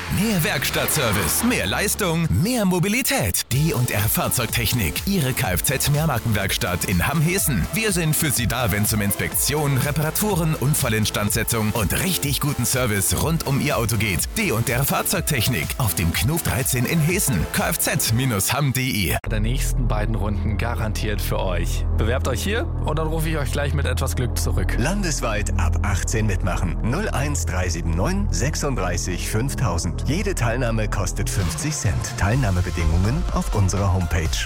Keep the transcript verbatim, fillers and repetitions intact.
Mehr Werkstattservice, mehr Leistung, mehr Mobilität. D und R Fahrzeugtechnik, Ihre Kfz-Mehrmarkenwerkstatt in Hamm-Hessen. Wir sind für Sie da, wenn es um Inspektion, Reparaturen, Unfallinstandsetzung und richtig guten Service rund um Ihr Auto geht. D und R Fahrzeugtechnik auf dem Knuf dreizehn in Hessen. kfz Bindestrich hamm punkt de. Der nächsten beiden Runden garantiert für euch. Bewerbt euch hier und dann rufe ich euch gleich mit etwas Glück zurück. Landesweit ab achtzehn mitmachen. null eins drei sieben neun sechsunddreißig fünftausend. Jede Teilnahme kostet fünfzig Cent. Teilnahmebedingungen auf unserer Homepage.